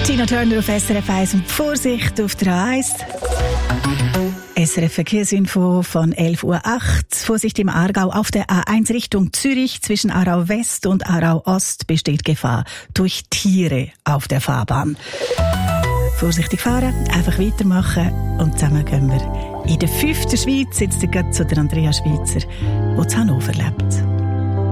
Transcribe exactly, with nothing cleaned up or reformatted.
Tina Turner auf S R F eins und Vorsicht auf der A eins. S R F Verkehrsinfo von elf Uhr acht. Vorsicht im Aargau auf der A eins Richtung Zürich. Zwischen Aarau West und Aarau Ost besteht Gefahr durch Tiere auf der Fahrbahn. Vorsichtig fahren, einfach weitermachen und zusammen gehen wir in der fünften Schweiz, jetzt gerade zu der Andrea Schweizer, die in Hannover lebt.